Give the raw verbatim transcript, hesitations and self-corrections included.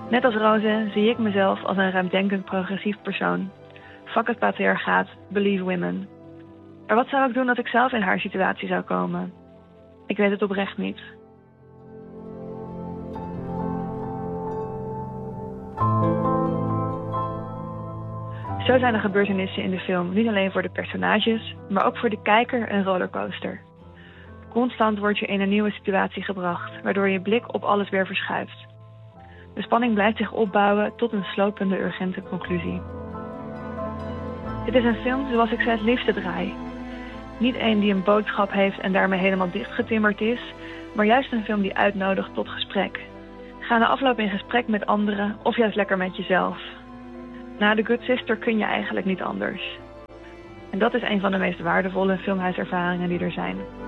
Net als Rose zie ik mezelf als een ruimdenkend progressief persoon. Fuck het patriarchaat, believe women. Maar wat zou ik doen als ik zelf in haar situatie zou komen? Ik weet het oprecht niet. Zo zijn de gebeurtenissen in de film niet alleen voor de personages, maar ook voor de kijker een rollercoaster. Constant word je in een nieuwe situatie gebracht, waardoor je blik op alles weer verschuift. De spanning blijft zich opbouwen tot een slopende urgente conclusie. Dit is een film zoals ik ze het liefste draai. Niet één die een boodschap heeft en daarmee helemaal dichtgetimmerd is, maar juist een film die uitnodigt tot gesprek. Ga na afloop in gesprek met anderen of juist lekker met jezelf. Na The Good Sister kun je eigenlijk niet anders. En dat is een van de meest waardevolle filmhuiservaringen die er zijn.